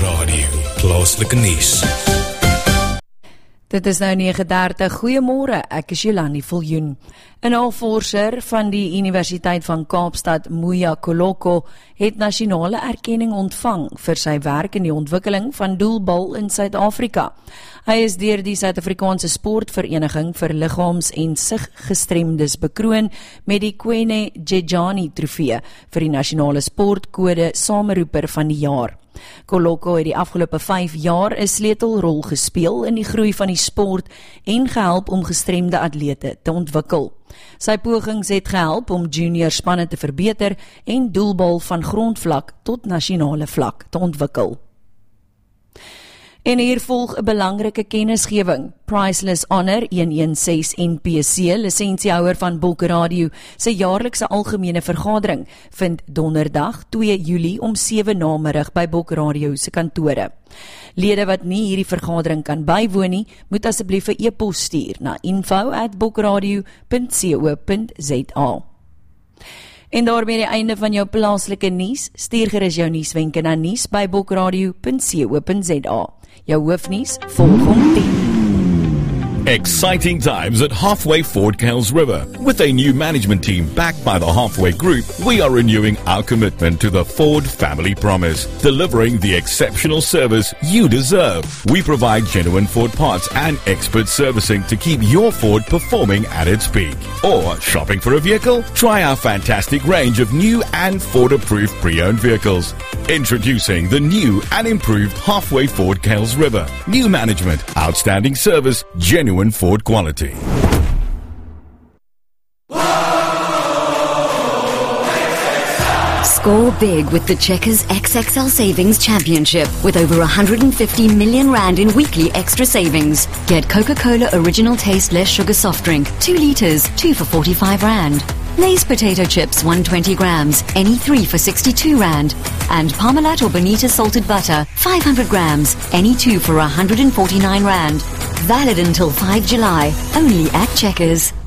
Radio, plaaslike nuus. Dit is nou 9:30. Goeiemôre, ek is Jolandi Viljoen. 'n Navorser van die Universiteit van Kaapstad, Muya Koloko, het nasionale erkenning ontvang vir sy werk in die ontwikkeling van doelbal in Suid-Afrika. Hy is deur die Suid-Afrikaanse Sportvereniging vir Liggaams- en Siggestremdes bekroon met die Kwene Jejani trofee vir die nasionale sportkode sameroeper van die jaar. Koloko het die afgelope 5 jaar 'n sleutelrol gespeel in die groei van die sport en gehelp om gestremde atlete te ontwikkel. Sy pogings het gehelp om junior spanne te verbeter en doelbal van grondvlak tot nasionale vlak te ontwikkel. En hier volg 'n belangrike kennisgewing. Priceless Honor 116 NPC, lisensiehouer van Bokke Radio, sy jaarlikse algemene vergadering vind donderdag 2 Julie om 7 namiddag by Bokke Radio se kantore. Lede wat nie hierdie vergadering kan bywoon nie, moet asseblief 'n e-pos stuur na info@bokkeradio.co.za. En daarmee die einde van jou plaaslike nuus. Stuur gerus jou nuuswenke na nuus@bokkeradio.co.za. Jou hoofnuus volg om 10. Exciting times at Halfway Ford Kells River. With a new management team backed by the Halfway Group, we are renewing our commitment to the Ford family promise, delivering the exceptional service you deserve. We provide genuine Ford parts and expert servicing to keep your Ford performing at its peak. Or shopping for a vehicle? Try our fantastic range of new and Ford-approved pre-owned vehicles. Introducing the new and improved Halfway Ford Kells River. New management, outstanding service, genuine Ford quality. Score big with the Checkers XXL Savings Championship with over 150 million rand in weekly extra savings. Get Coca-Cola Original Taste Less Sugar Soft Drink, 2 litres, 2 for 45 rand. Lay's Potato Chips, 120 grams, any 3 for 62 rand. And Parmalat or Bonita Salted Butter, 500 grams, any 2 for 149 rand. Valid until 5 July, only at Checkers.